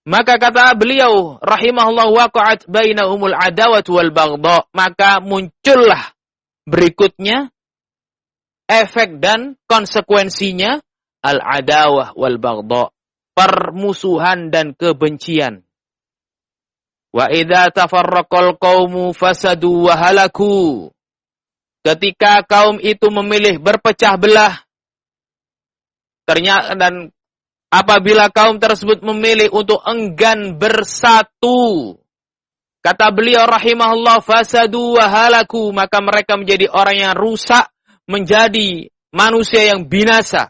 Maka kata beliau rahimahullah, waqa'at bainahumul adawatu wal baghdha, maka muncullah berikutnya efek dan konsekuensinya al-adawah wal baghdha, permusuhan dan kebencian. Wa idza tafarraqal qaumu fasadu wa halaku, ketika kaum itu memilih berpecah belah, ternyata dan apabila kaum tersebut memilih untuk enggan bersatu, kata beliau rahimahullah, fasadu wa halaku, maka mereka menjadi orang yang rusak, menjadi manusia yang binasa.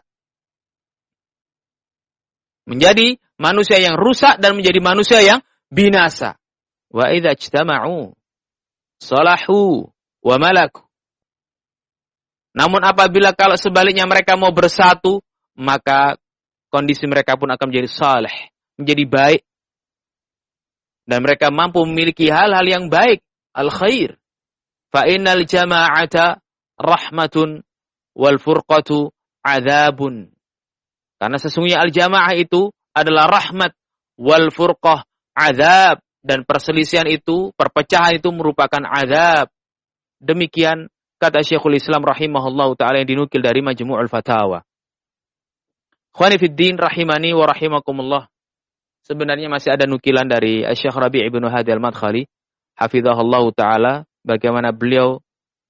Menjadi manusia yang rusak dan menjadi manusia yang binasa. Wa idza ijtama'u salahu wa malaku. Namun apabila kalau sebaliknya mereka mau bersatu, maka kondisi mereka pun akan menjadi saleh, menjadi baik. Dan mereka mampu memiliki hal-hal yang baik, al-khair. Fa innal jama'ata rahmatun wal furqatu adzabun. Karena sesungguhnya al-jamaah itu adalah rahmat, wal furqah adzab, dan perselisihan itu, perpecahan itu merupakan adzab. Demikian kata Syekhul Islam rahimahullahu taala yang dinukil dari Majmu'ul Fatawa. Khwani fid din rahimani wa rahimakumullah. Sebenarnya masih ada nukilan dari Syekh Rabi' ibn Hadi al-Madkhali hafizahullahu taala, bagaimana beliau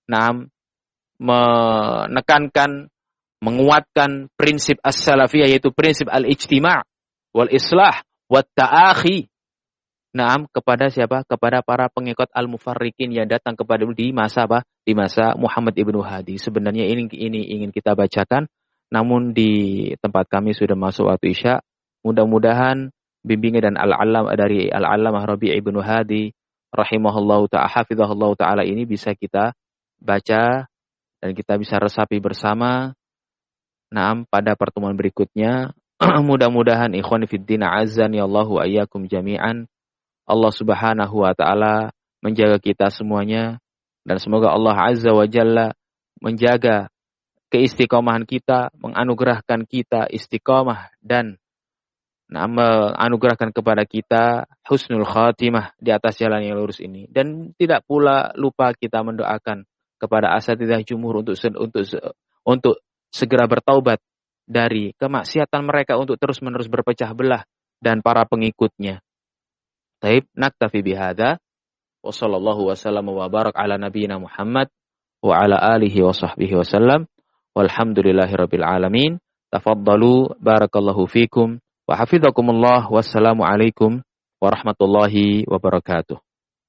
menekankan, menguatkan prinsip as-salafiyah, yaitu prinsip al-ijtima' wal islah wat ta'akhi. Kepada siapa? Kepada para pengikut al-mufarriqin yang datang kepada di masa apa? Di masa Muhammad ibn Hadi. Sebenarnya ini ingin kita bacakan, namun di tempat kami sudah masuk waktu Isya. Mudah-mudahan bimbingan dan dari Al-Allamah Rabi' ibn Hadi rahimahullahu ta'ala, hafizahullahu ta'ala ini bisa kita baca dan kita bisa resapi bersama. Pada pertemuan berikutnya. Mudah-mudahan ikhwan fiddin azani Allahu ayyakum jami'an. Allah subhanahu wa ta'ala menjaga kita semuanya. Dan semoga Allah azza wa jalla menjaga keistiqomahan kita, menganugerahkan kita istiqomah dan menganugerahkan kepada kita husnul khatimah di atas jalan yang lurus ini. Dan tidak pula lupa kita mendoakan kepada asatidzah jumhur untuk segera bertaubat dari kemaksiatan mereka, untuk terus-menerus berpecah belah, dan para pengikutnya. Taib, naktafi bihadza wa sallallahu wasallam wa barak ala nabiyyina Muhammad wa ala alihi wa sahbihi wasallam. Walhamdulillahirabbil alamin. Tafaddalu, barakallahu fikum wa hafizakumullah. Wassalamu alaikum warahmatullahi wabarakatuh.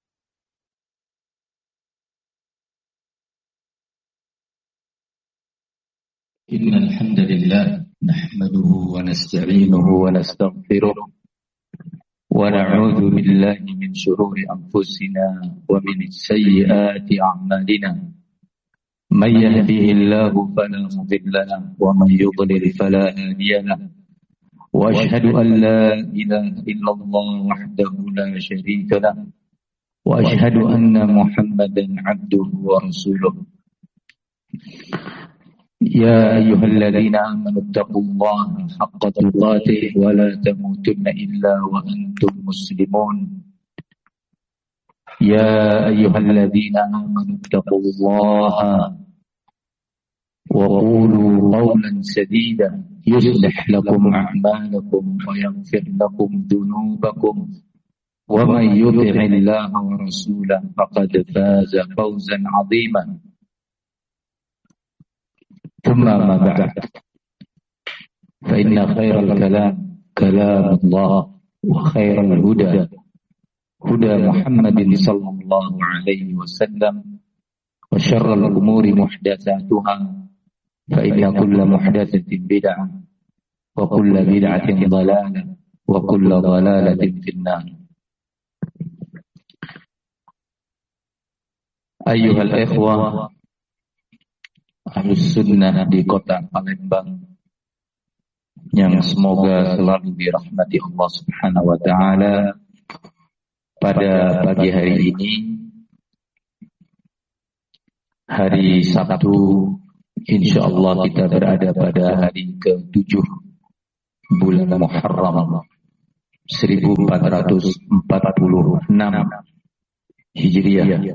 Innal hamdalillah nahmaduhu wa nasta'inuhu wa nastaghfiruh wa na'udzu billahi min shururi anfusina wa min sayyiati a'malina. من يهده الله فلا مضل له ومن يضلل فلا هادي له وأشهد أن لا إله إلا الله وحده لا شريك له وأشهد أن محمدا عبده ورسوله يا أيها الذين آمنوا اتقوا الله حق تقاته ولا تموتن إلا وأنتم مسلمون يا أيها الذين آمنوا اتقوا الله وقولوا قولا سديدا يصلح لكم أعمالكم ويغفر لكم ذنوبكم ومن يطع الله ورسوله فقد فاز فوزا عظيما ثم ما بعد فإن خير الكلام كلام الله وخير الهدى هدى محمد صلى الله عليه وسلم وشر الأمور محدثاتها فإن كل محدثة بدعة وكل بدعة ضلالة وكل ضلالة في النار. أيها الإخوة Ahlus Sunnah di kota Palembang yang semoga selalu dirahmati Allah Subhanahu wa taala. Pada pagi hari ini, hari Sabtu, insyaallah kita berada pada hari ke-7 bulan Muharram 1446 Hijriah.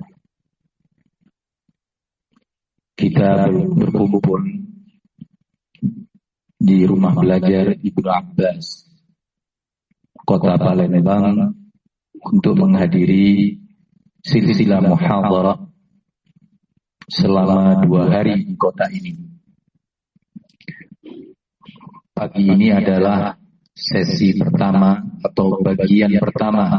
Kita berkumpul di rumah belajar Ibnu Abbas, Kota Palembang, untuk menghadiri silsilah muhadharah selama 2 hari di kota ini. Pagi ini adalah sesi pertama atau bagian pertama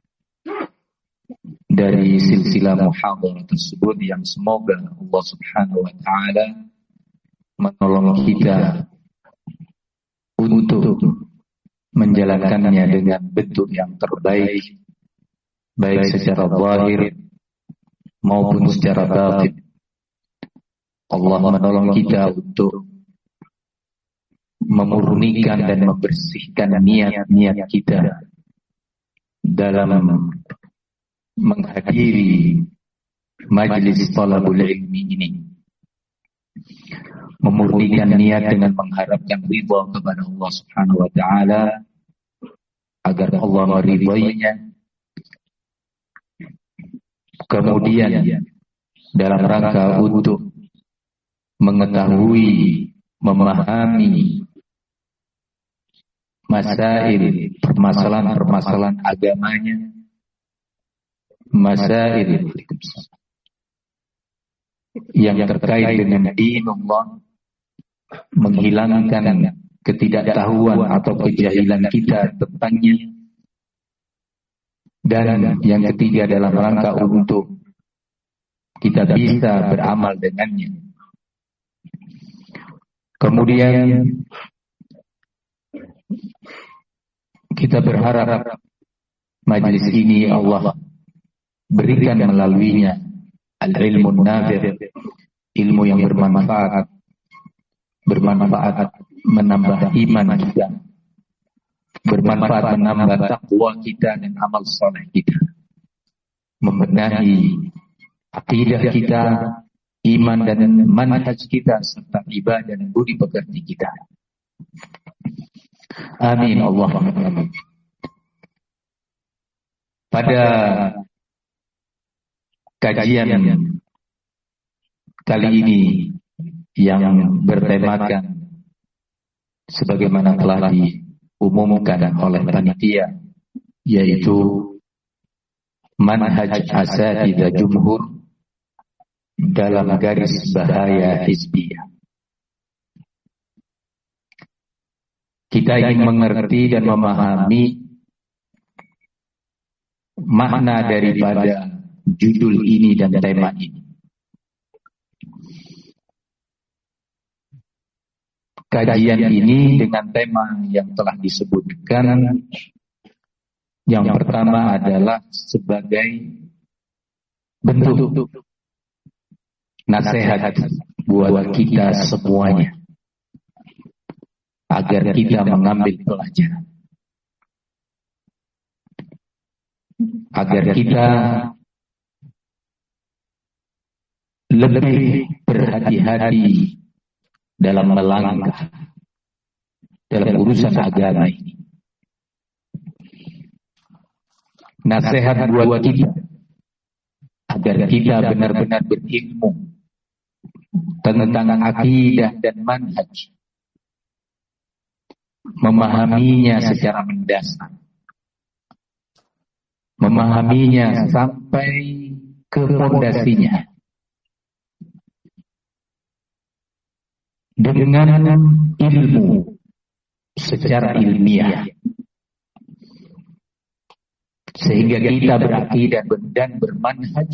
dari silsilah muhadharah tersebut, yang semoga Allah Subhanahu wa taala menolong kita untuk menjalankannya dengan bentuk yang terbaik, baik secara zahir maupun secara batin. Allah menolong kita untuk memurnikan dan membersihkan niat-niat kita dalam menghadiri majlis talabul ilmi ini. Memurnikan niat dengan mengharapkan ridha kepada Allah Subhanahu wa taala, agar Allah meridainya. Kemudian dalam rangka untuk mengetahui, memahami masail, permasalahan-permasalahan agamanya, masail yang terkait dengan dinullah, menghilangkan ketidaktahuan atau kejahilan kita tentangnya. Dan yang ketiga, dalam rangka untuk kita bisa beramal dengannya. Kemudian kita berharap majlis ini Allah berikan melaluinya al-ilmu nafi', ilmu yang bermanfaat, menambah iman kita, bermanfaat menambah takwa kita dan amal saleh kita, membenahi akidah kita, iman dan manhaj kita, serta ibadah dan budi pekerti kita. Amin Allahumma amin. Pada kajian kali ini yang bertemakan sebagaimana telah diumumkan oleh panitia, yaitu manhaj asatidzah jumhur dalam garis bahaya hizbiyah. Kita ingin mengerti dan memahami makna daripada judul ini dan tema ini. Kajian ini dengan tema yang telah disebutkan, yang pertama adalah sebagai bentuk nasihat buat kita semuanya, agar kita mengambil pelajaran, agar kita lebih berhati-hati dalam melangkah dalam urusan agama ini. Nasihat buat kita agar kita benar-benar berilmu tentang akidah dan manhaj, memahaminya secara mendasar, memahaminya sampai ke fondasinya, dengan ilmu secara ilmiah, sehingga kita berakidah dan bermanhaj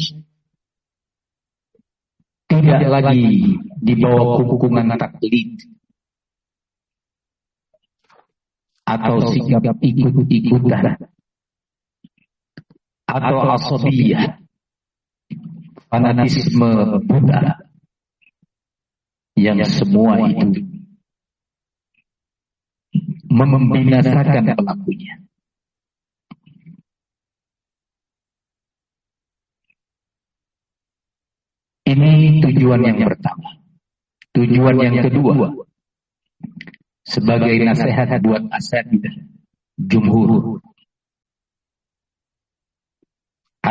tidak lagi di bawah hukuman taklid atau sikap ikut-ikutan atau asabiyah, fanatisme buta, yang semua itu membinasakan pelakunya. Ini tujuan yang pertama. Tujuan yang kedua, sebagai nasihat buat asatidzah jumhur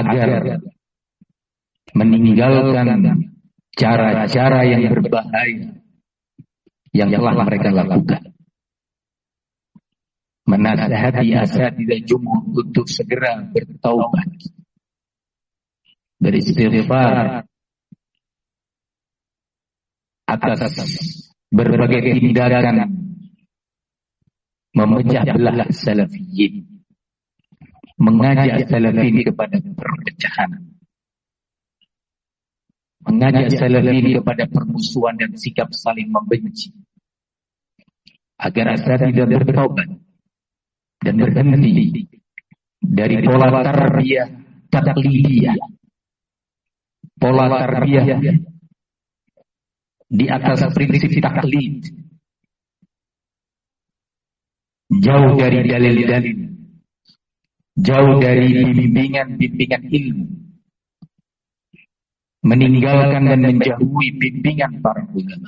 agar meninggalkan cara-cara yang berbahaya yang telah mereka lakukan. Menasihati asatidzah jumhur untuk segera bertaubat, beristighfar atas berbagai tindakan memecah belah salafiyin, mengajak salafiyin kepada perpecahan, mengajak salafiyin kepada permusuhan dan sikap saling membenci, agar asatidzah bertaubat dan berhenti dari pola tarbiyah taklidiyah, pola tarbiyah di atas prinsip taklid, jauh dari dalil-dalil, jauh dari bimbingan-bimbingan ilmu, meninggalkan dan menjauhi bimbingan para ulama,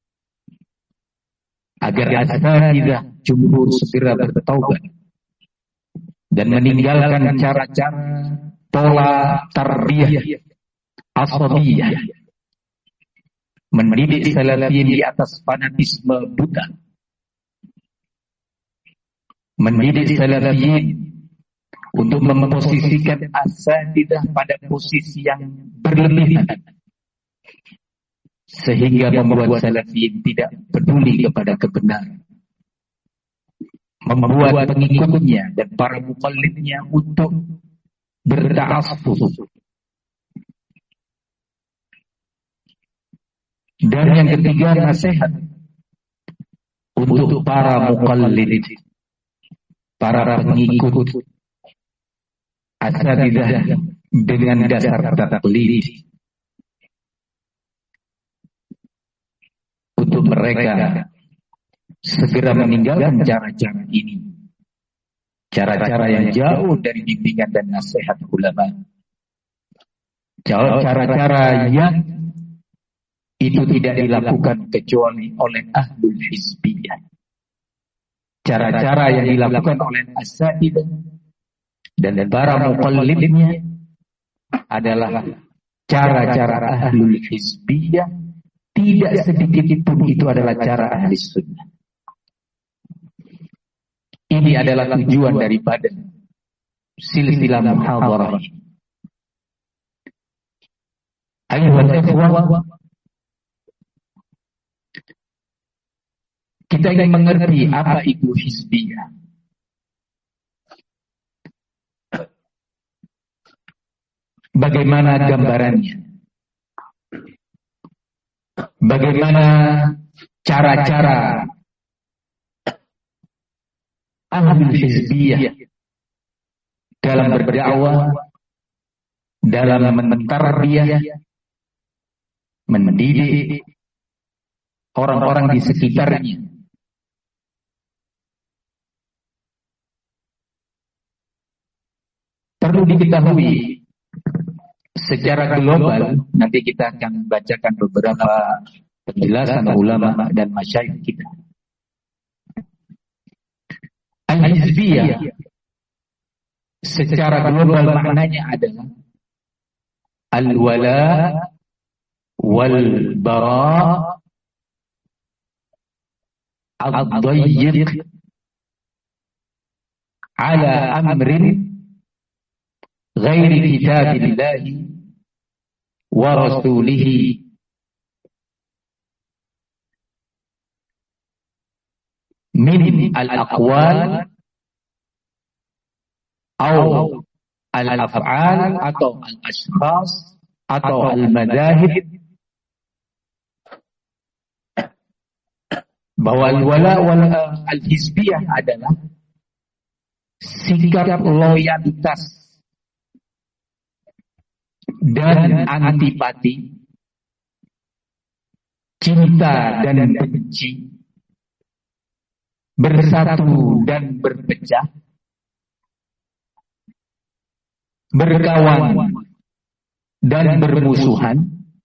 agar asatidzah jumhur segera bertaubat dan meninggalkan cara-cara pola tarbiyah asabiyah, mendidik salafiyin di atas fanatisme buta, mendidik salafiyin untuk memposisikan asatidzah pada posisi yang berlebihan, sehingga membuat salafiyin tidak peduli kepada kebenaran, membuat pengikutnya dan para muqallidnya untuk berta'assub. Dan yang ketiga, nasihat untuk para muqallid, para pengikut asatidzah dengan dasar taklid, untuk mereka segera meninggalkan cara-cara ini, cara-cara yang jauh dari bimbingan dan nasihat ulama, cara-cara yang itu tidak dilakukan kecuali oleh ahlul hizbiyah, cara-cara yang dilakukan oleh asatidzah dan para muqallidnya adalah cara-cara ahlul hizbiyah. Tidak sedikit pun itu adalah cara ahli sunnah. Ini adalah tujuan daripada silsilah muhadharah. Ayuhal ikhwah, kita ingin mengerti apa itu hizbiyah. Bagaimana gambarannya? Bagaimana cara-cara ahlul hizbiyah dalam berdakwah, dalam mentarbiyah, mendidik orang-orang di sekitarnya. Perlu diketahui secara global, nanti kita akan bacakan beberapa penjelasan ulama dan masyayikh kita. Al-hizbiyah secara global maknanya adalah al-wala wal-bara ad-dayyiq ala amrin ghairi kitabillahi wa rasulihi min al-aqwal atau al-af'al atau al-ashkhas atau al-madahib, bahwa al-wala wal al-hizbiyah adalah sikap loyalitas dan antipati, cinta dan benci, bersatu dan berpecah, berkawan dan bermusuhan,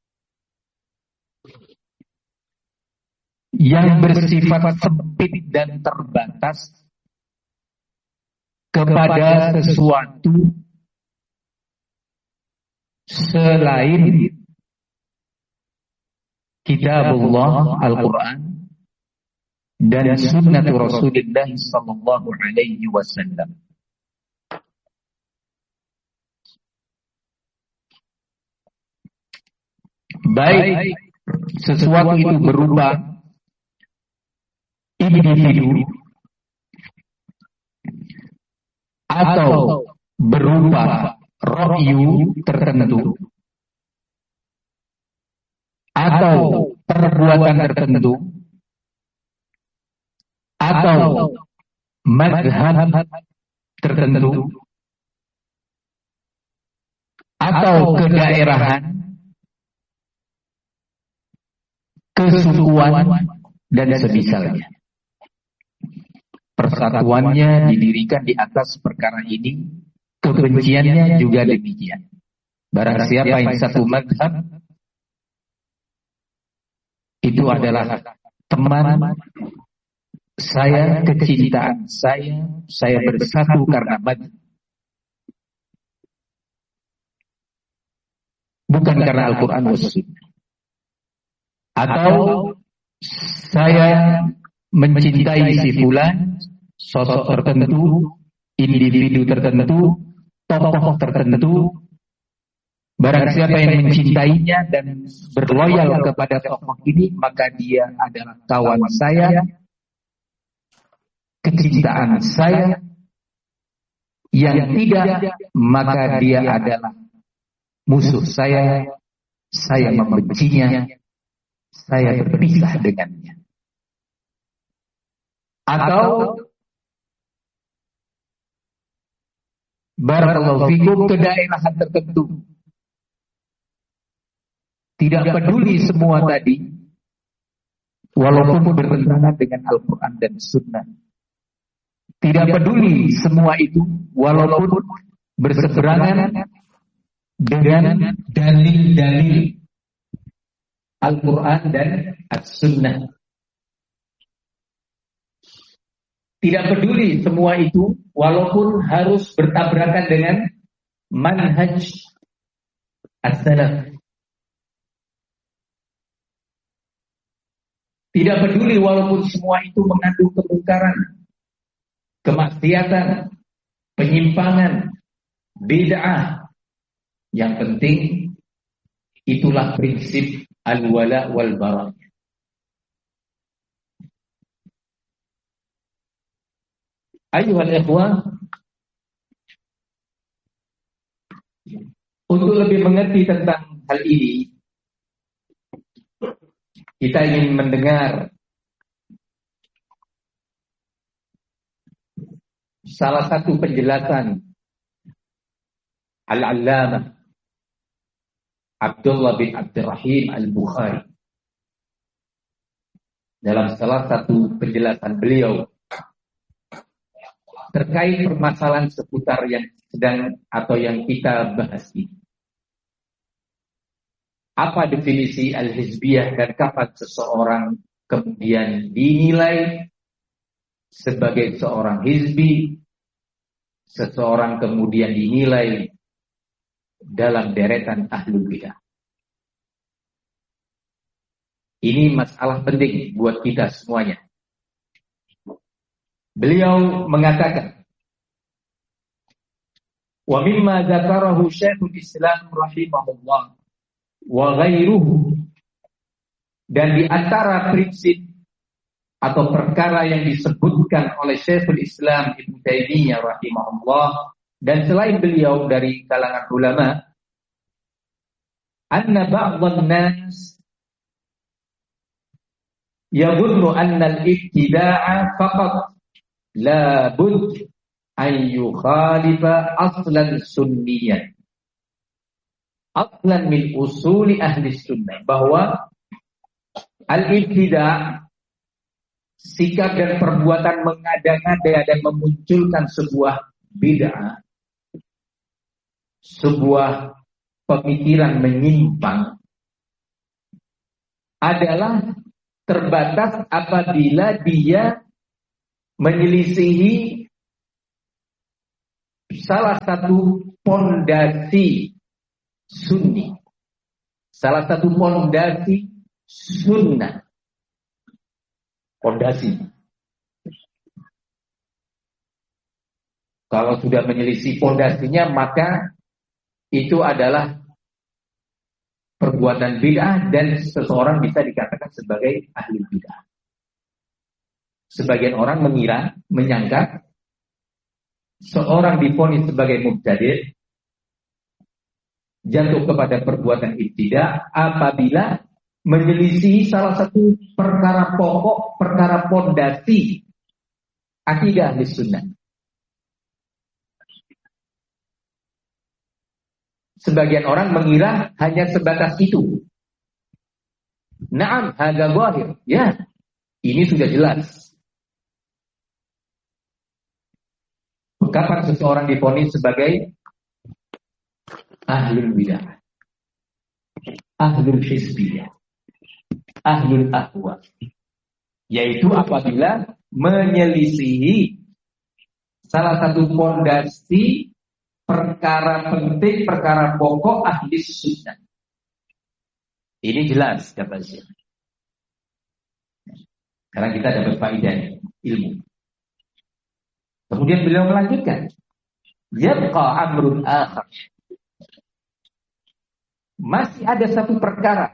yang bersifat sempit dan terbatas kepada sesuatu selain kitabullah Al-Quran dan sunnah Rasulullah sallallahu alaihi wasallam. Baik sesuatu itu berupa individu atau berupa ra'yu tertentu atau perbuatan tertentu atau mazhab tertentu atau kedaerahan, kesukuan dan semisalnya. Persatuannya didirikan di atas perkara ini, kebenciannya juga demikian. Barang siapa yang satu mazhab, itu adalah teman saya, kecintaan saya bersatu karena mazhab. Bukan karena Al-Quran wa Sunnah. Atau saya mencintai si fulan, sosok tertentu, individu tertentu, tokoh tertentu. Barang siapa yang mencintainya dan berloyal kepada tokoh ini, maka dia adalah kawan saya, kecintaan saya. Yang tidak, maka dia adalah musuh saya membencinya, saya berpisah dengannya. Atau barakallahu fikum, kedaerahan tertentu. Tidak peduli semua tadi, walaupun bertentangan dengan Al-Quran dan Sunnah. Tidak peduli semua itu, walaupun berseberangan dengan dalil-dalil Al-Quran dan As-Sunnah. Tidak peduli semua itu, walaupun harus bertabrakan dengan manhaj as-salaf. Tidak peduli walaupun semua itu mengandung kemungkaran, kemaksiatan, penyimpangan, bid'ah. Yang penting itulah prinsip al-wala wal bara. Ayuhal ikhwah, untuk lebih mengerti tentang hal ini, kita ingin mendengar salah satu penjelasan Al-Allamah Abdullah bin Abdurrahim Al-Bukhari dalam salah satu penjelasan beliau terkait permasalahan seputar yang sedang atau yang kita bahas ini. Apa definisi al-hizbiyah dan kapan seseorang kemudian dinilai sebagai seorang hizbi, seseorang kemudian dinilai dalam deretan ahlul bidah. Ini masalah penting buat kita semuanya. Beliau mengatakan, wa mimma dzakarahu Syekhul Islam rahimahullah wa ghairuhu, dan di antara prinsip atau perkara yang disebutkan oleh Syekhul Islam Ibnu Taimiyah rahimahullah dan selain beliau dari kalangan ulama, anna ba'dhan nas yadhunnu anna al-ibtida'a faqat la bud an yukhalifa aslan sunniyan, aslan min usuli ahli sunnah, bahwa al-ibtida', sikap dan perbuatan mengada-ngada dan memunculkan sebuah bid'ah, sebuah pemikiran menyimpang, adalah terbatas apabila dia menyelisihi salah satu pondasi sunni. Salah satu pondasi sunnah. Pondasi. Kalau sudah menyelisih pondasinya, maka itu adalah perbuatan bid'ah dan seseorang bisa dikatakan sebagai ahli bid'ah. Sebagian orang menyangka seorang divonis sebagai mubtadi' jatuh kepada perbuatan ibtidah apabila menyelisih salah satu perkara pokok, perkara pondasi akidah ahli sunnah. Sebagian orang mengira hanya sebatas itu. Naam, hadza zahir. Ya, ini sudah jelas. Kapan seseorang divonis sebagai ahlul bidah, ahlul hizbiyah, ahlul ahwa, yaitu apabila menyelisihi salah satu pondasi perkara penting, perkara pokok ahli sunnah. Ini jelas kata Syekh. Sekarang kita dapat faedah ilmu. Kemudian beliau melanjutkan, yabqa amrun akhar. Masih ada satu perkara,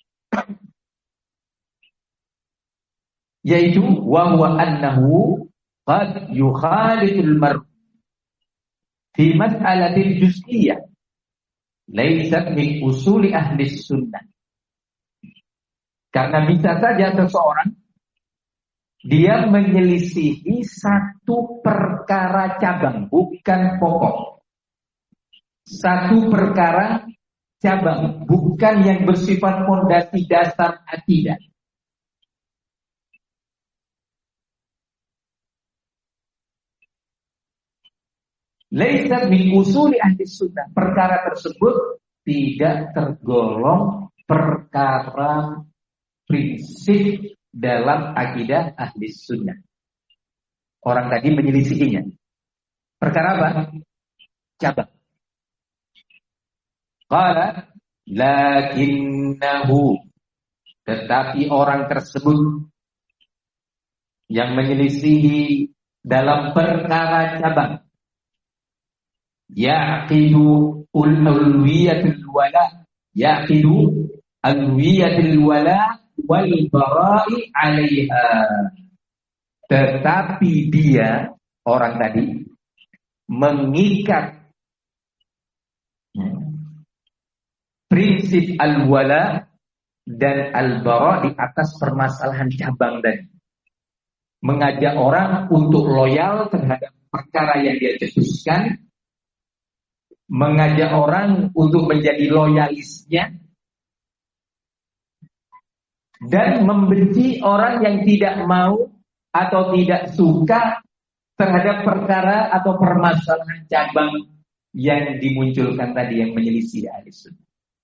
yaitu wa huwa annahu qad yukhaliful mar' fi mas'alatil juz'iyyah laysat min usuli ahli sunnah. Karena bisa saja seseorang dia menyelisihi satu perkara cabang, bukan pokok. Satu perkara cabang, bukan yang bersifat fondasi dasar akidah. Laisa min usuli ahli sunnah. Perkara tersebut tidak tergolong perkara prinsip dalam akidah ahli sunnah. Orang tadi menyelisihinya. Perkara apa? Cabang. Qala lakinnahu, tetapi orang tersebut yang menyelisihi dalam perkara cabang, yaqidu ulwiyatul wala, yaqidu ulwiyatul wala wal bara'i 'alaiha. Tetapi dia, orang tadi, mengikat prinsip al-wala dan al-bara' di atas permasalahan cabang tadi. Mengajak orang untuk loyal terhadap perkara yang dia cetuskan, mengajak orang untuk menjadi loyalisnya, dan membenci orang yang tidak mau atau tidak suka terhadap perkara atau permasalahan cabang yang dimunculkan tadi, yang menyelisih ahli sunnah.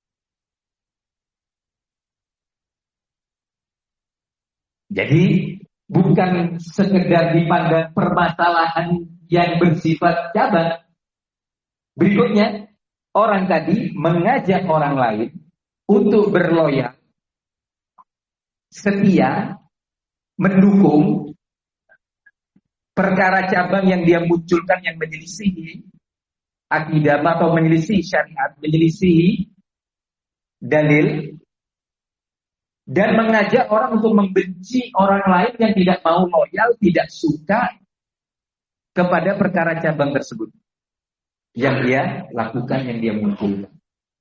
Jadi bukan sekedar dipandang permasalahan yang bersifat cabang. Berikutnya, orang tadi mengajak orang lain untuk berloyal, setia, mendukung perkara cabang yang dia munculkan yang menyelisihi akidah atau menyelisihi syariat, menyelisihi dalil, dan mengajak orang untuk membenci orang lain yang tidak mau loyal, tidak suka kepada perkara cabang tersebut yang dia lakukan, yang dia munculkan.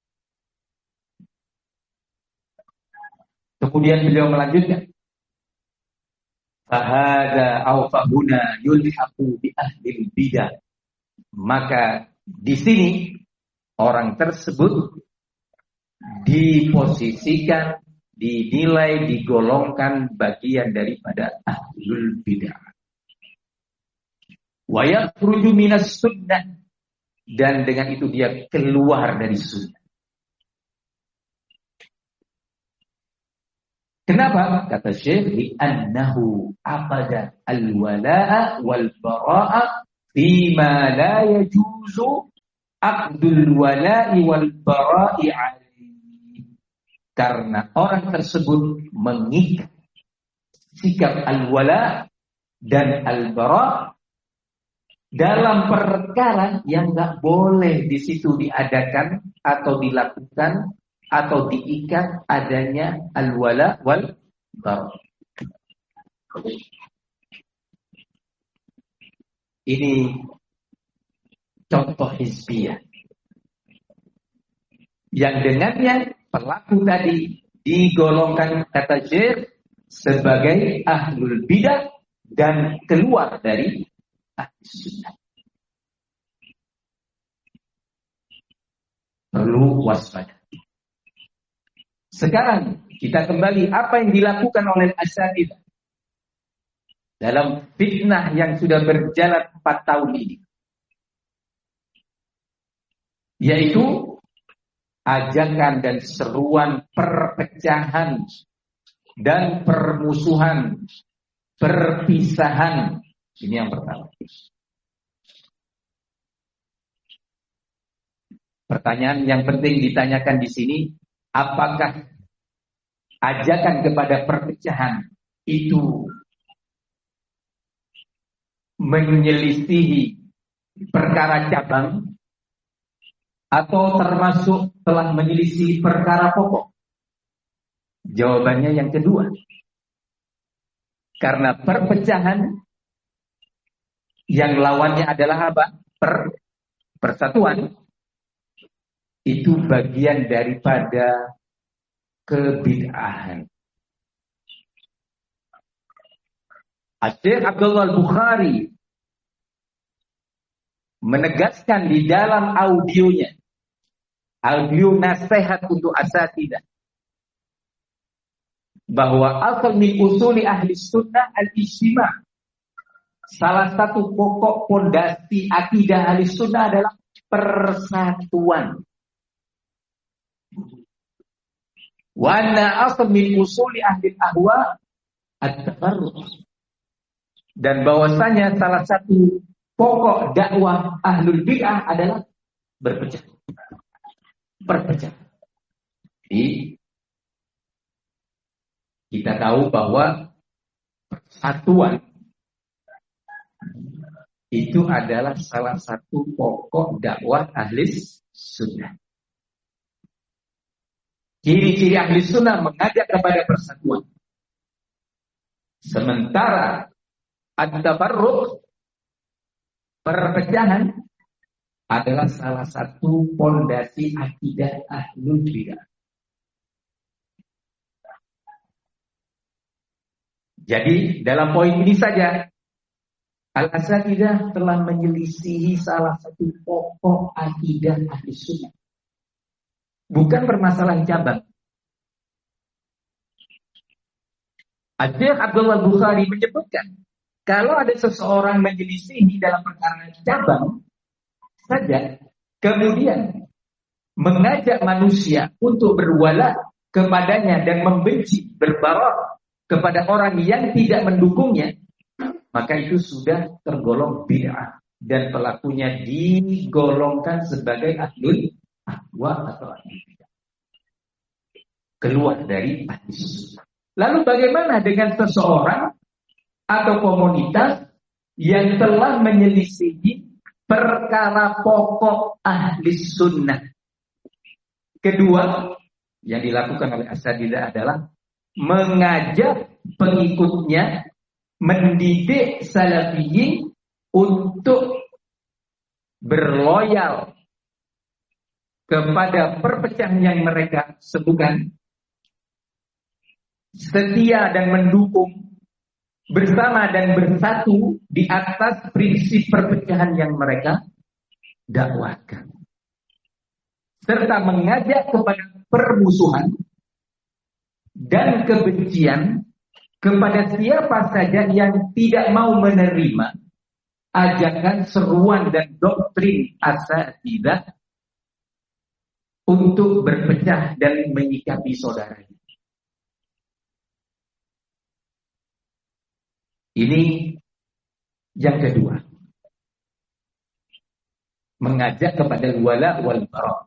Kemudian beliau melanjutkan, fahada aw fahuna yulhaqu bi ahli bidah. Maka di sini orang tersebut diposisikan, dinilai, digolongkan bagian daripada ahlul bidah. Wa yakhruju minas sunnah, dan dengan itu dia keluar dari sunnah. Kenapa? Kata Syekh, li'annahu abada al-wala'a wal-bara'a fima la yajuzu Aqdul wala'i wal bara'i alaihi. Karena orang tersebut mengikat sikap al-wala dan al-bara dalam perkara yang nggak boleh di situ diadakan atau dilakukan atau diikat adanya al-wala wal bara. Ini contoh hizbiyah yang dengannya pelaku tadi digolongkan kata Syekh sebagai ahlul bidah dan keluar dari ahlus sunnah. Perlu waspada. Sekarang kita kembali apa yang dilakukan oleh Asy'ariyah dalam fitnah yang sudah berjalan 4 tahun ini, yaitu ajakan dan seruan perpecahan dan permusuhan, perpisahan. Ini yang pertama. Pertanyaan yang penting ditanyakan di sini, apakah ajakan kepada perpecahan itu menyelisihi perkara cabang atau termasuk telah menyelisih perkara pokok? Jawabannya yang kedua. Karena perpecahan yang lawannya adalah apa? Persatuan. Itu bagian daripada kebid'ahan. Syekh Abdullah Al-Bukhari menegaskan di dalam audionya, audio nasihat untuk asatidzah, bahwa asal min usuli ahli sunnah al-ijtima'. Salah satu pokok pondasi akidah ahli sunnah adalah persatuan. Wa anna asal min usuli ahli ahwa at-tafarruq. Dan bahwasanya salah satu pokok dakwah ahlul bid'ah adalah berpecah. Perpecah. Jadi kita tahu bahwa persatuan itu adalah salah satu pokok dakwah ahli sunnah. Ciri-ciri ahli sunnah mengajak kepada persatuan. Sementara at-tafarruq, perpecahan, adalah salah satu pondasi akidah ahlul bidah. Jadi dalam poin ini saja Al-Asatidzah telah menyelisihi salah satu pokok akidah ahli sunnah. Bukan permasalahan cabang. Syekh Abdullah Bukhari menyebutkan, kalau ada seseorang menyelisihi dalam perkara cabang saja, kemudian mengajak manusia untuk berwala kepadanya dan membenci, berbarok kepada orang yang tidak mendukungnya, maka itu sudah tergolong bid'ah dan pelakunya digolongkan sebagai ahlul ahwa atau ahlul bidah, keluar dari ahli sunnah. Lalu bagaimana dengan seseorang atau komunitas yang telah menyelisihi perkara pokok ahli sunnah? Kedua yang dilakukan oleh Asatidzah adalah mengajak pengikutnya, mendidik salafiyin untuk berloyal kepada perpecahan yang mereka sebutkan, setia dan mendukung, bersama dan bersatu di atas prinsip perpecahan yang mereka dakwahkan, serta mengajak kepada permusuhan dan kebencian kepada siapa saja yang tidak mau menerima ajakan, seruan dan doktrin Asatidzah untuk berpecah dan menyikapi saudaranya. Ini yang kedua. mengajak kepada wala wal bara,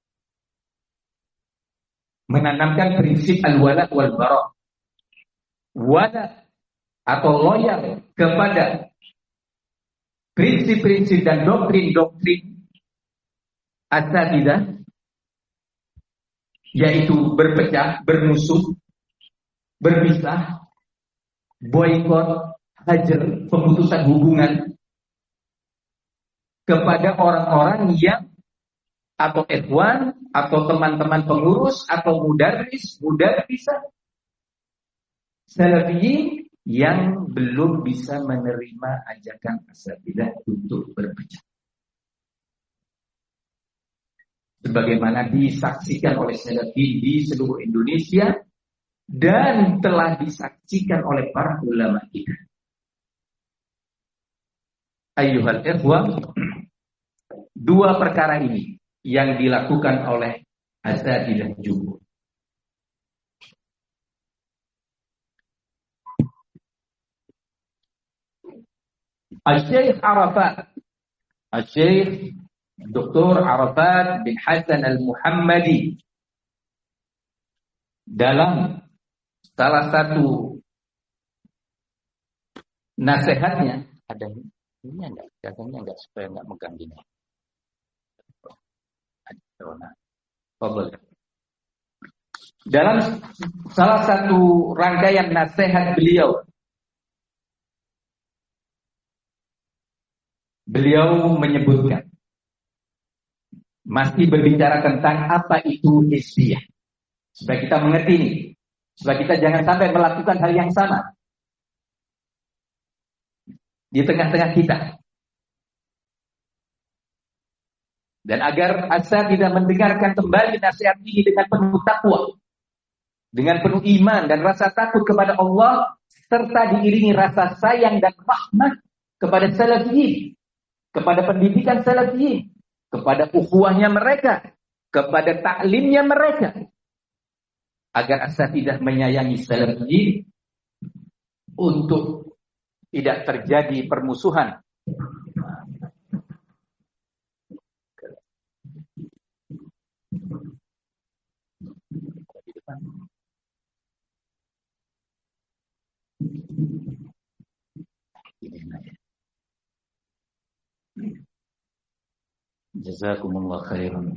menanamkan prinsip al-wala wal bara, wala atau loyal kepada prinsip-prinsip dan doktrin-doktrin asatidzah, yaitu berpecah, bermusuh, berpisah, boikot, hajar, pemutusan hubungan kepada orang-orang yang atau ikhwan atau teman-teman pengurus atau mudarrisah salafiyin yang belum bisa menerima ajakan asatidzah untuk berpecah. Sebagaimana disaksikan oleh salafiyin di seluruh Indonesia dan telah disaksikan oleh para ulama kita. Ayyuhal ikhwah, dua perkara ini yang dilakukan oleh asatidzah jumhur. Al-Syekh Arafat, Al-Syekh Dr. Arafat bin Hasan Al-Muhammadi dalam salah satu nasihatnya, ada ini enggak, katanya enggak, supaya enggak megang gini. Dalam salah satu rangkaian nasihat beliau menyebutkan, masih berbicara tentang apa itu hizbiyah, supaya kita mengerti ini, supaya kita jangan sampai melakukan hal yang sama di tengah-tengah kita. Dan agar asatidzah mendengarkan kembali nasihat ini dengan penuh takwa, dengan penuh iman dan rasa takut kepada Allah, serta diiringi rasa sayang dan rahmat kepada salafiyin, kepada pendidikan salafiyin, kepada ukhuwahnya mereka, kepada taklimnya mereka, agar asatidzah menyayangi salafiyin untuk tidak terjadi permusuhan Jazakumullah khairan.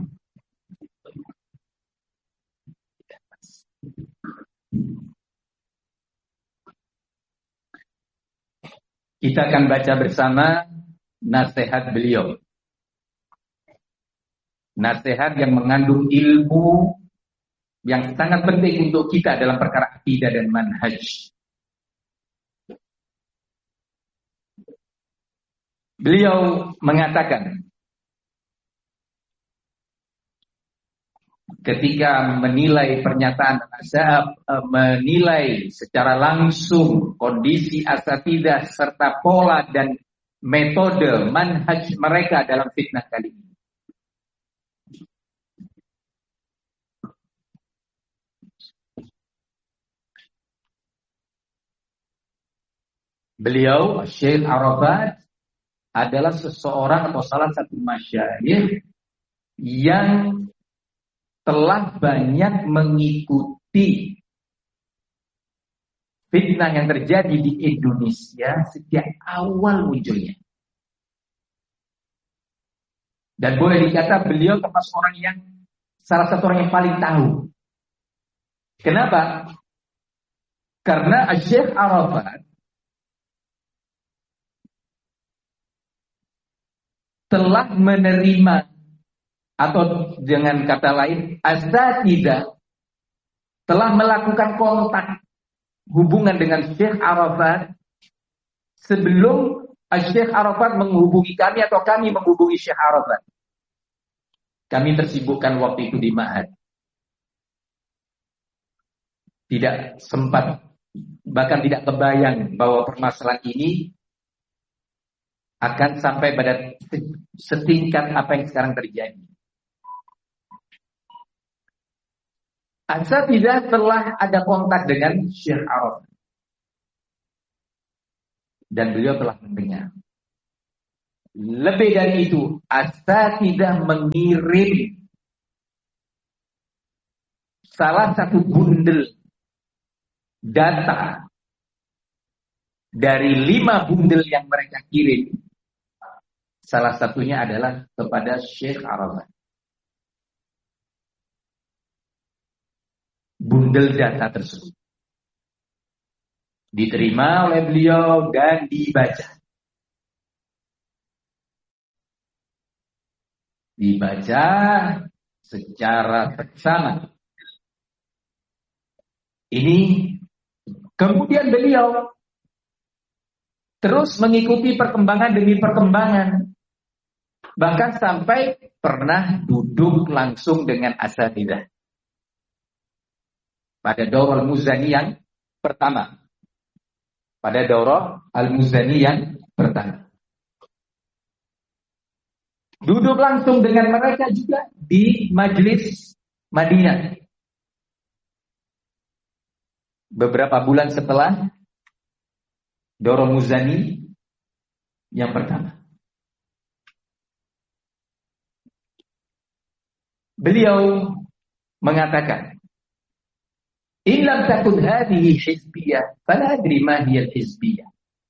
Kita akan baca bersama nasihat beliau. Nasihat yang mengandung ilmu yang sangat penting untuk kita dalam perkara akidah dan manhaj. Beliau mengatakan, ketika menilai pernyataan menilai secara langsung kondisi asatidzah serta pola dan metode manhaj mereka dalam fitnah kali ini. Beliau, Syekh Arafat, adalah seseorang atau salah satu masyayikh yang telah banyak mengikuti fitnah yang terjadi di Indonesia sejak awal munculnya. Dan boleh dikata beliau termasuk orang yang salah satu orang yang paling tahu. Kenapa? Karena Syekh Arafat telah menerima, atau dengan kata lain, asatidzah telah melakukan kontak hubungan dengan Syekh Arafat sebelum Syekh Arafat menghubungi kami atau kami menghubungi Syekh Arafat. Kami tersibukkan waktu itu di Ma'had. Tidak sempat, bahkan tidak kebayang bahwa permasalahan ini akan sampai pada setingkat apa yang sekarang terjadi. Asatidzah telah ada kontak dengan Syekh Arafat dan beliau telah mendengar Lebih dari itu, asatidzah mengirim salah satu bundel data dari 5 bundel yang mereka kirim. Salah satunya adalah kepada Syekh Arafat. Bundel data tersebut diterima oleh beliau dan dibaca. Dibaca secara seksama. Ini kemudian beliau terus mengikuti perkembangan demi perkembangan. Bahkan sampai pernah duduk langsung dengan asatidzah. Pada Daurah Al-Muzani yang pertama. Pada Daurah Al-Muzani yang pertama. Duduk langsung dengan mereka juga di Majlis Madinah. Beberapa bulan setelah Daurah Muzani yang pertama. Beliau mengatakan, "In lam takun hadhihi hizbiyah, fala adri ma hiya al-hizbiyah."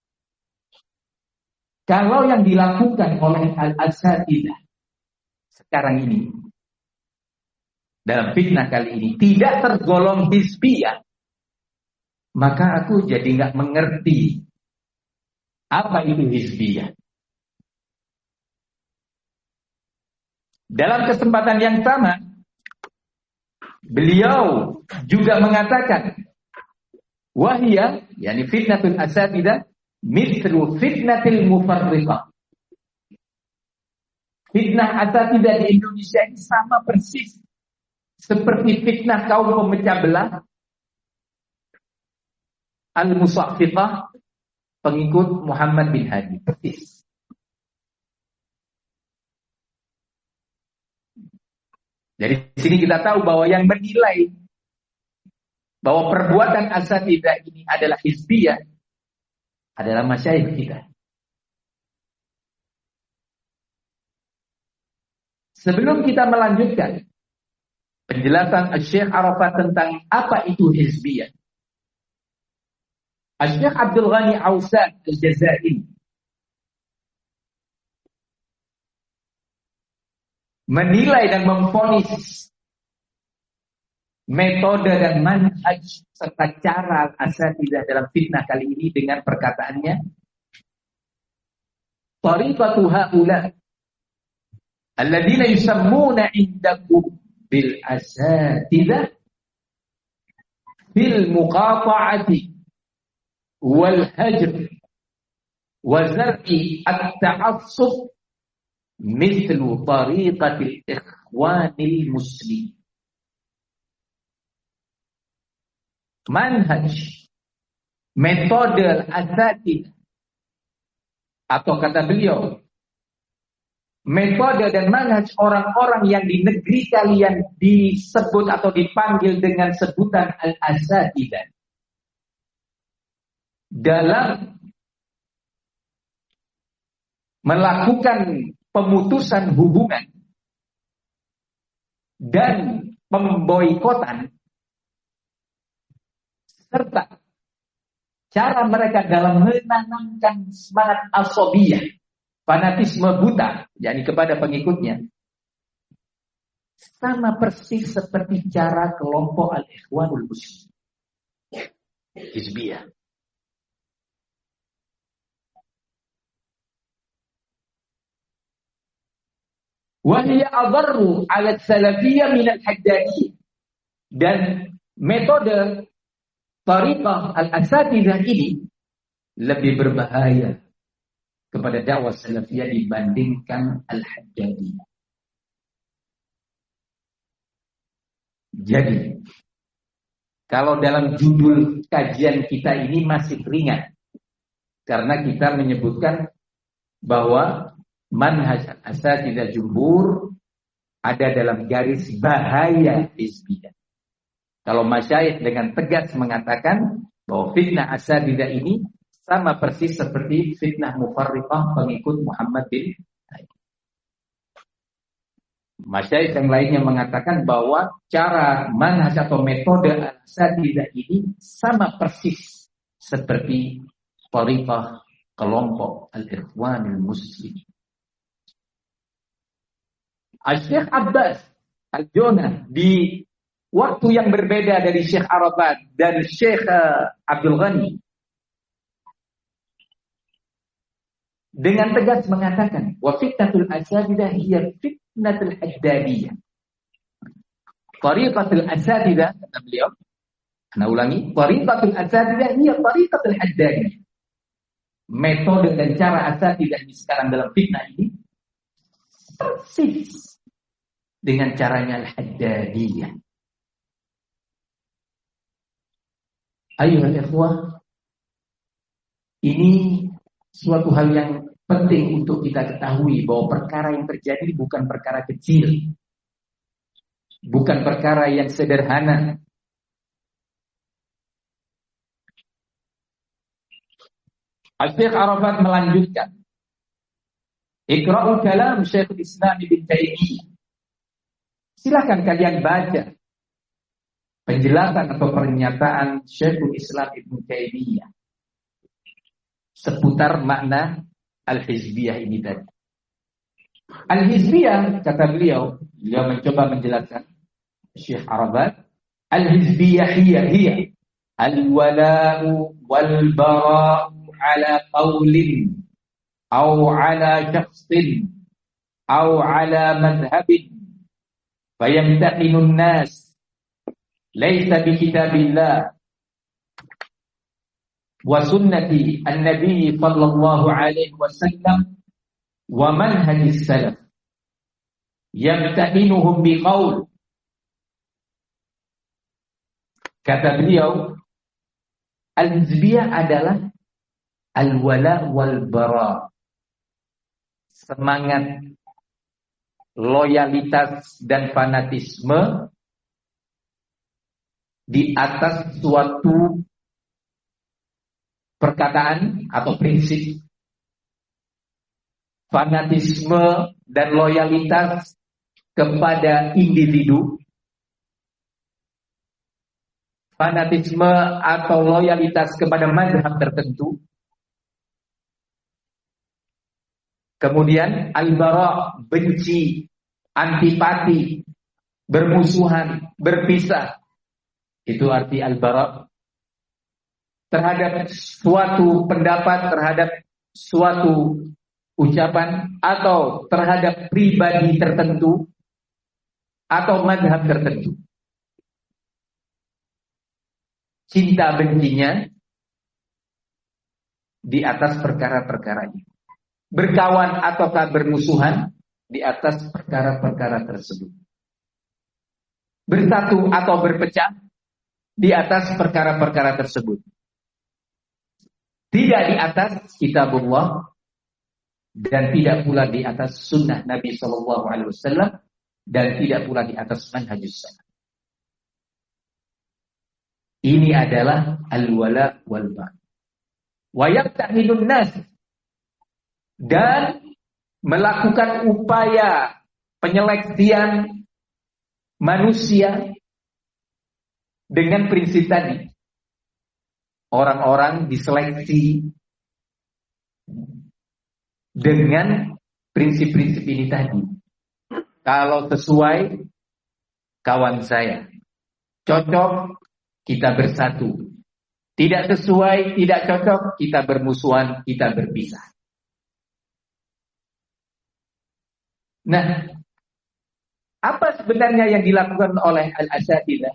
Kalau yang dilakukan oleh al-asatidzah sekarang ini, dalam fitnah kali ini, tidak tergolong hizbiyah, maka aku jadi nggak mengerti apa itu hizbiyah. Dalam kesempatan yang sama, beliau juga mengatakan, wahya, yakni fitnatul asatidzah, mithlu fitnatil mufarriqah. Fitnah asatidzah di Indonesia ini sama persis seperti fitnah kaum pemecah belah al-musaffiqah, pengikut Muhammad bin Hadi. Persis. Dari sini kita tahu bahwa yang menilai bahwa perbuatan asatidzah ini adalah hizbiyah adalah masyayikh kita. Sebelum kita melanjutkan penjelasan Syekh Arafat tentang apa itu hizbiyah, Syekh Abdul Ghani Ausad Al-Jazairi menilai dan memvonis metode dan manhaj serta cara asatidzah dalam fitnah kali ini dengan perkataannya, tariqatu haula alladziina yusammuna indakum bil asatidzah bil muqata'ati wal hajr wa zar'i at-ta'assub mithlu tariqatil ikhwanil muslim. Manhaj, metode asatidzah, atau kata beliau, metode dan manhaj orang-orang yang di negeri kalian disebut atau dipanggil dengan sebutan al-asatidzah dalam melakukan pemutusan hubungan dan pemboikotan, serta cara mereka dalam menanamkan semangat asobiyah, fanatisme buta, yakni kepada pengikutnya, sama persis seperti cara kelompok al-ikhwanul muslim, hizbiyah. Wa hiya adarru 'ala salafiyah min al-haddadiyah. Dan metode tariqah al-asatidzah ini lebih berbahaya kepada dakwah salafiyah dibandingkan al-haddadiyah. Jadi, kalau dalam judul kajian kita ini masih ringan, karena kita menyebutkan bahwa manhaj asatidzah jumhur ada dalam garis bahaya hizbiyah. Kalau masyayikh dengan tegas mengatakan bahwa fitnah asatidzah ini sama persis seperti fitnah mufarriqah pengikut Muhammad bin Taib. Masyayikh yang lainnya mengatakan bahwa cara manhaj atau metode al-asatidzah ini sama persis seperti thariqah kelompok al-Ikhwanul Muslimin. Syekh Abbas Al-Jona di waktu yang berbeda dari Syekh Arafat dan Syekh Abdul Ghani dengan tegas mengatakan wa fitnatul asatidzah hiya fitnatul haddadiyah. Tariqatul asatidzah, kata beliau, ana ulangi, tariqatul asatidzah hiya tariqatul haddadiyah. Metode dan cara asatidzah sekarang dalam fitnah ini persis dengan caranya al-haddadiyah. Ayuhal ikhwah, ini suatu hal yang penting untuk kita ketahui bahwa perkara yang terjadi bukan perkara kecil, bukan perkara yang sederhana. Syekh Arafat melanjutkan, Iqra'u kalam Syekhul Islam Ibnu Taimiyah. Silakan kalian baca penjelasan atau pernyataan Syekhul Islam Ibnu Taimiyah seputar makna al-hizbiyah ini tadi. Al-hizbiyah, kata beliau mencoba menjelaskan Syekh Arafat, al-hizbiyah hiya al-wala'u wal-bara'u ala qawlin aw ala shakhsin aw ala madhhabin fayamtahinun nas laysa bi kitabillah wa sunnati an-nabi sallallahu alaihi wasallam wa manhajis salaf yamtahinuhum biqaul. Kata beliau, al-hizbiyah adalah al-wala wal bara, semangat loyalitas dan fanatisme di atas suatu perkataan atau prinsip. Fanatisme dan loyalitas kepada individu. Fanatisme atau loyalitas kepada mazhab tertentu. Kemudian al-bara, benci, antipati, bermusuhan, berpisah. Itu arti al-bara. Terhadap suatu pendapat, terhadap suatu ucapan, atau terhadap pribadi tertentu, atau mazhab tertentu. Cinta bencinya di atas perkara-perkara ini. Berkawan ataukah bermusuhan di atas perkara-perkara tersebut. Bersatu atau berpecah di atas perkara-perkara tersebut. Tidak di atas kitabullah dan tidak pula di atas sunnah Nabi SAW dan tidak pula di atas manhajus salaf. Ini adalah al-wala wal bara. Wa yabtahilun nas, dan melakukan upaya penyeleksian manusia dengan prinsip tadi. Orang-orang diseleksi dengan prinsip-prinsip ini tadi. Kalau sesuai, kawan saya. Cocok, kita bersatu. Tidak sesuai, tidak cocok, kita bermusuhan, kita berpisah. Nah, apa sebenarnya yang dilakukan oleh al-asatidzah?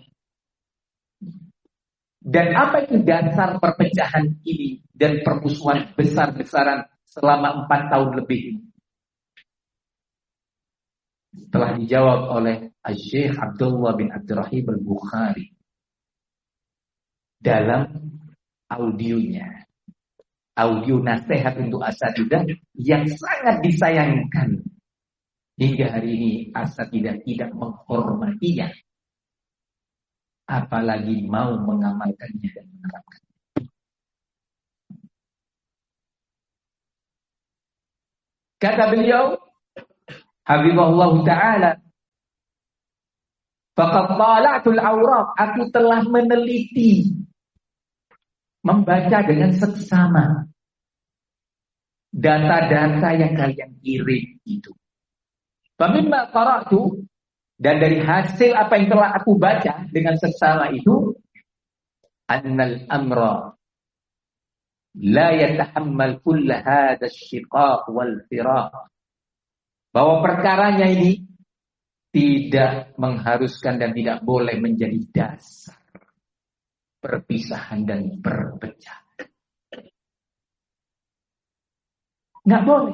Dan apa itu dasar perpecahan ini dan permusuhan besar-besaran selama 4 tahun lebih ini? Setelah dijawab oleh Syekh Abdullah bin Abdurrahim al-Bukhari dalam audionya. Audio nasihat untuk asatidzah yang sangat disayangkan. Hingga hari ini asatidzah tidak menghormatinya, apalagi mau mengamalkannya dan menerapkannya. Kata beliau, hafizahullah ta'ala, faqad tala'tul awraq, aku telah meneliti, membaca dengan seksama data-data yang kalian kirim itu. Famimma qara'tu, dan dari hasil apa yang telah aku baca dengan seksama itu, annal amra la yatahammal kull hadha asy-syiqaq wal firaq, bahwa perkaranya ini tidak mengharuskan dan tidak boleh menjadi dasar perpisahan dan perpecahan. Nggak boleh.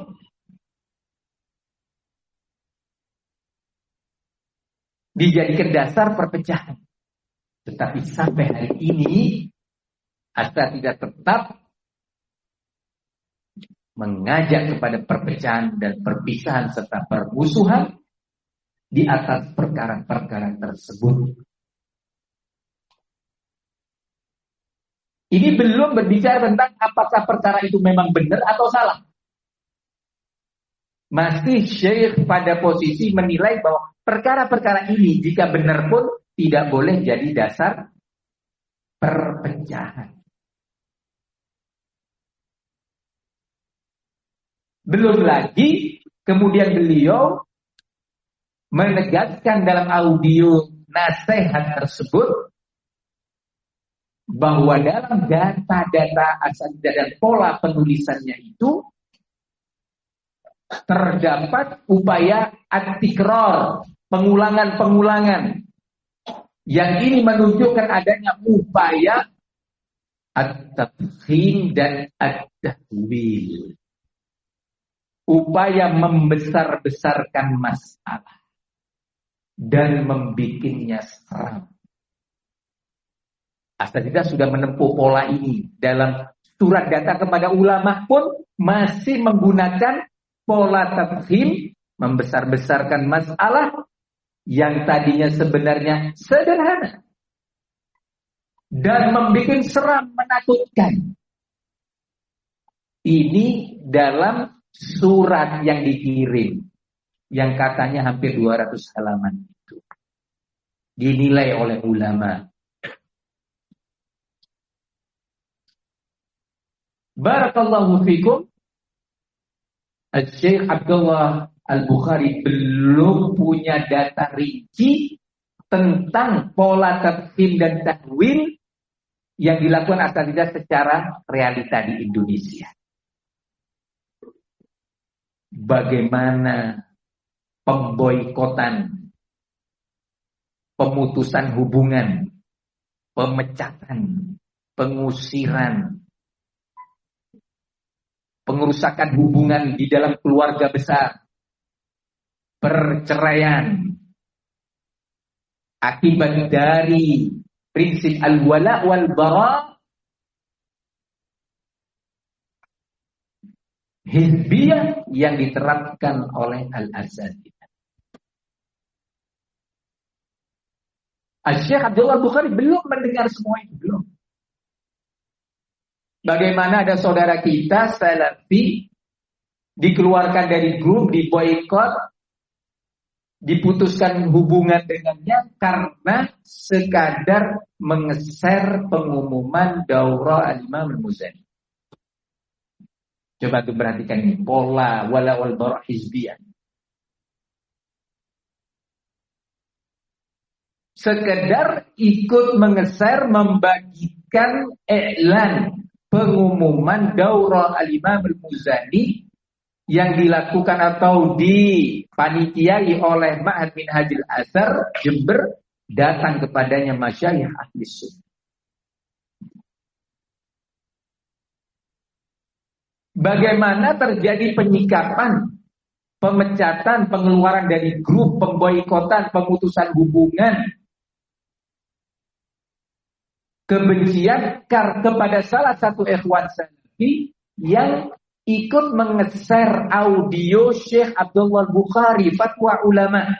Dijadikan dasar perpecahan. Tetapi sampai hari ini Asatidzah tetap mengajak kepada perpecahan dan perpisahan serta permusuhan di atas perkara-perkara tersebut. Ini belum berbicara tentang apakah perkara itu memang benar atau salah. Masih Syekh pada posisi menilai bahwa perkara-perkara ini jika benar pun tidak boleh jadi dasar perpecahan. Belum lagi kemudian beliau menegaskan dalam audio nasihat tersebut bahwa dalam data-data Asatidzah dan pola penulisannya itu terdapat upaya at-tikrar, pengulangan-pengulangan, yang ini menunjukkan adanya upaya at-tafkhim dan at-tahwil, upaya membesar-besarkan masalah dan membikinnya seram. Asatidzah sudah menempuh pola ini. Dalam surat data kepada ulama pun masih menggunakan pola tafhim, membesar-besarkan masalah yang tadinya sebenarnya sederhana dan membuat seram, menakutkan. Ini dalam surat yang dikirim, yang katanya hampir 200 halaman itu, dinilai oleh ulama. Barakallahu fikum. Syekh Abdullah Al-Bukhari belum punya data rinci tentang pola tafhim dan tahwil yang dilakukan Asatidzah secara realita di Indonesia. Bagaimana pemboikotan, pemutusan hubungan, pemecatan, pengusiran, pengerusakan hubungan di dalam keluarga besar, perceraian, akibat dari prinsip al-wala wal bara hizbiyah yang diterapkan oleh al-Asatidzah. Syekh Abdullah Bukhari belum mendengar semua itu, belum. Bagaimana ada saudara kita Salafi dikeluarkan dari grup, diboikot, diputuskan hubungan dengannya karena sekadar mengeser pengumuman daurah al-Imam al-Muzani. Coba tuh perhatikan ini, pola wala wal bara' hizbiyah. Sekedar ikut mengeser, membagikan iklan pengumuman daurah al-Imam al-Muzani yang dilakukan atau dipanitiai oleh Ma'had Minhajul Athar Jember, datang kepadanya masyayikh ahli sunnah. Bagaimana terjadi penyikapan, pemecatan, pengeluaran dari grup, pemboikotan, pemutusan hubungan, kebencian kepada salah satu ikhwan salafi yang ikut mengeser audio Syekh Abdullah Bukhari, fatwa ulama.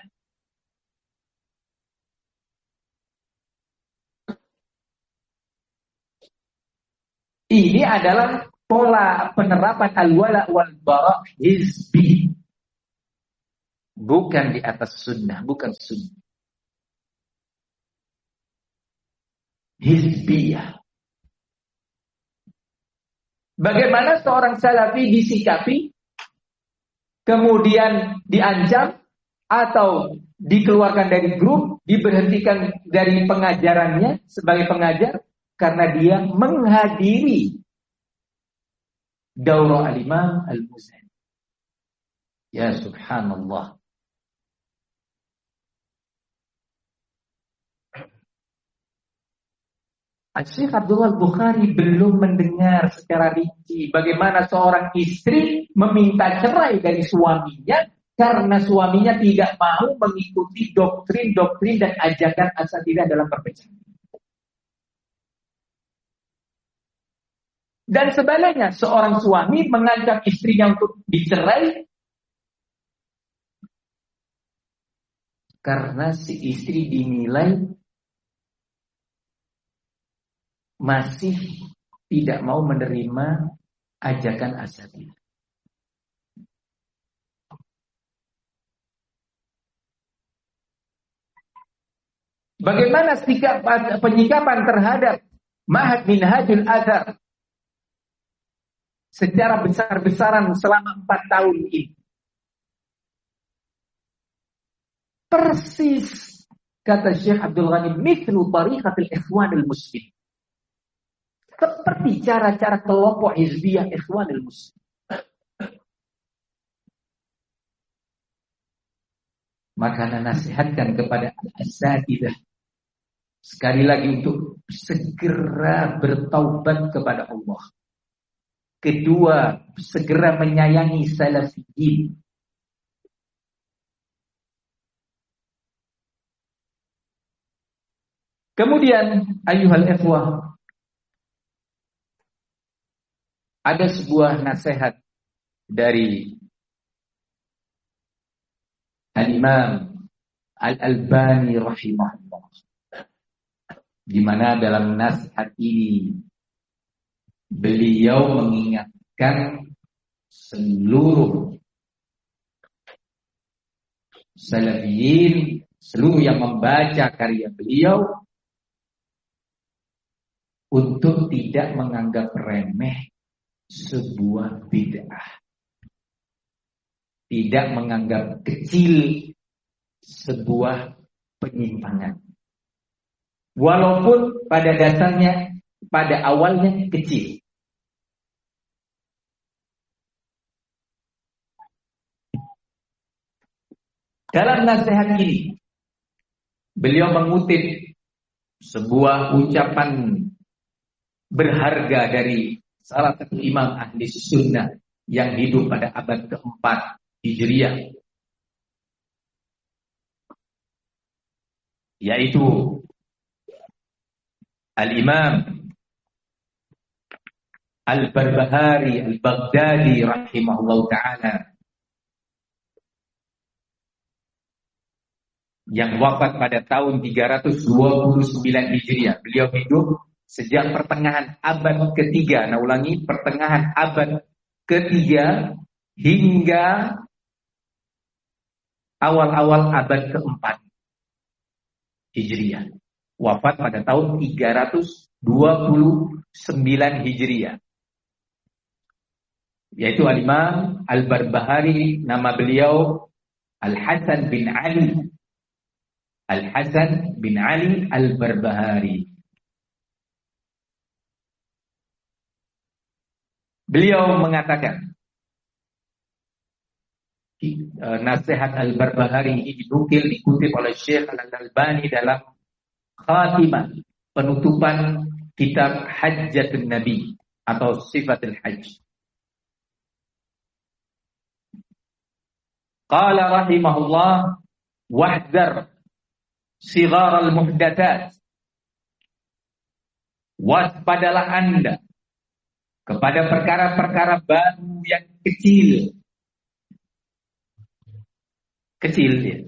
Ini adalah pola penerapan al-wala wal bara' hizbi. bukan di atas sunnah, bukan sunnah. Hizbiyah. Bagaimana seorang salafi disikapi, kemudian diancam, atau dikeluarkan dari grup, diberhentikan dari pengajarannya sebagai pengajar, karena dia menghadiri daurah al-Imam al-Muzani. Ya subhanallah. Syekh Abdullah Bukhari belum mendengar secara rinci bagaimana seorang istri meminta cerai dari suaminya karena suaminya tidak mau mengikuti doktrin-doktrin dan ajakan asatidzah dalam perpecahan. Dan sebaliknya, seorang suami mengancam istrinya untuk dicerai karena si istri dinilai masih tidak mau menerima ajakan asatidzah. Bagaimana sikap penyikapan terhadap Ma'had Minhajul Athar secara besar-besaran selama 4 tahun ini? Persis kata Syekh Abdul Ghani, mithlu tariqatil ikhwanil muslim. Seperti cara-cara kelompok hizbiyah ikhwanil muslim. Maka nasihatkan kepada al-asatidzah sekali lagi untuk segera bertaubat kepada Allah. Kedua, segera menyayangi salafiyin. Kemudian, ayyuhal ikhwah, ada sebuah nasihat dari Al-Imam Al-Albani rahimahullah, di mana dalam nasihat ini beliau mengingatkan seluruh salafiyin, seluruh yang membaca karya beliau, untuk tidak menganggap remeh sebuah bid'ah, tidak menganggap kecil sebuah penyimpangan, walaupun pada dasarnya, pada awalnya kecil. Dalam nasihat ini, beliau mengutip sebuah ucapan berharga dari salah satu imam ahli sunnah yang hidup pada abad keempat Hijriah, yaitu Al-Imam Al-Barbahari Al-Baghdadi rahimahullah ta'ala, yang wafat pada tahun 329 Hijriah. Beliau hidup sejak pertengahan abad ketiga, pertengahan abad ketiga hingga awal-awal abad keempat Hijriah. Wafat pada tahun 329 Hijriah. Yaitu Al-Imam Al-Barbahari, nama beliau Al-Hasan bin Ali. Al-Hasan bin Ali Al-Barbahari. Beliau mengatakan, nasihat Al-Barbahari ini dikutip oleh Syekh Al-Albani dalam khatimah, penutupan kitab Hajjatun Nabi atau Sifatul Hajj. Qala rahimahullah, wahdar sighar al-muhdatsat. Waspadalah Anda kepada perkara-perkara baru yang kecil. Kecil ya.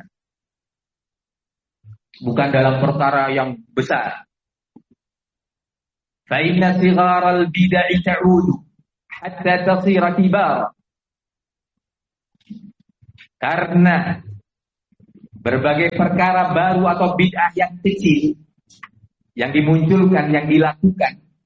Bukan dalam perkara yang besar. Fa inna sighar al-bid'ah ta'udu hatta tasira kibara. Karena berbagai perkara baru atau bid'ah yang kecil yang dimunculkan, yang dilakukan